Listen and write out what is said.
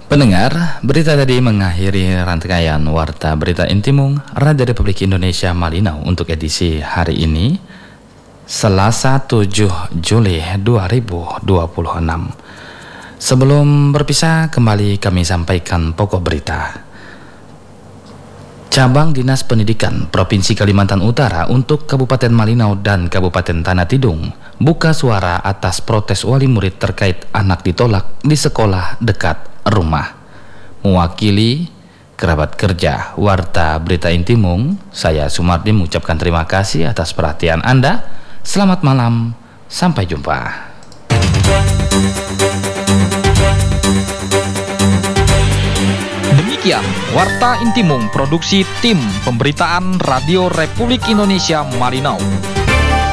Pendengar, berita tadi mengakhiri rangkaian Warta Berita Intimung Radio Republik Indonesia Malinau untuk edisi hari ini, Selasa 7 Juli 2026. Sebelum berpisah, kembali kami sampaikan pokok berita. Cabang Dinas Pendidikan Provinsi Kalimantan Utara untuk Kabupaten Malinau dan Kabupaten Tanah Tidung buka suara atas protes wali murid terkait anak ditolak di sekolah dekat rumah. Mewakili kerabat kerja Warta Berita Intimung, saya Sumardi mengucapkan terima kasih atas perhatian Anda. Selamat malam, sampai jumpa. Demikian Warta Intimung, produksi tim pemberitaan Radio Republik Indonesia Malinau.